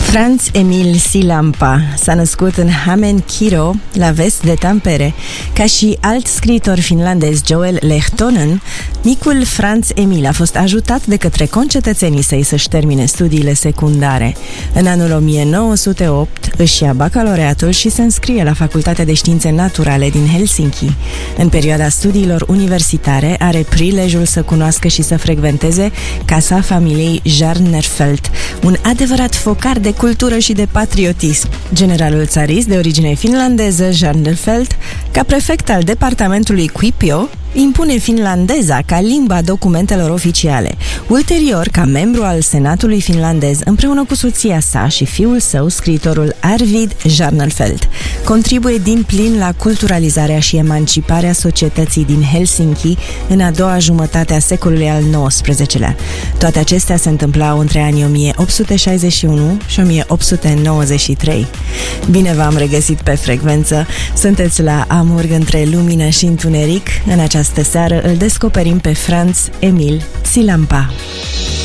Franz Emil Silampa s-a născut în Hämeenkyrö, la vest de Tampere. Ca și alt scriitor finlandez, Joel Lehtonen, micul Franz Emil a fost ajutat de către concetățenii săi să-și termine studiile secundare. În anul 1908 își ia bacalaureatul și se înscrie la Facultatea de Științe Naturale din Helsinki. În perioada studiilor universitare are prilejul să cunoască și să frecventeze casa familiei Jarnerfeldt, un adevărat focar de cultură și de patriotism. Generalul țarist de origine finlandeză, Jarnerfeldt, ca prefect al departamentului Kuopio, impune finlandeza ca limba documentelor oficiale. Ulterior, ca membru al Senatului finlandez, împreună cu soția sa și fiul său, scriitorul Arvid Jarnerfeldt, contribuie din plin la culturalizarea și emanciparea societății din Helsinki în a doua jumătate a secolului al XIX-lea. Toate acestea se întâmplau între anii 1861 și 1893. Bine v-am regăsit pe frecvență! Sunteți la Amurg între lumină și întuneric. În această seară îl descoperim pe Franz Emil Silampa.